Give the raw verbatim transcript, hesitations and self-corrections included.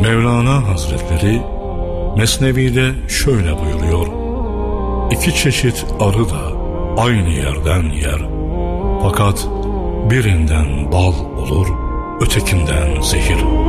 Mevlana Hazretleri Mesnevi'de şöyle buyuruyor: İki çeşit arı da aynı yerden yer, fakat birinden bal olur, ötekinden zehir.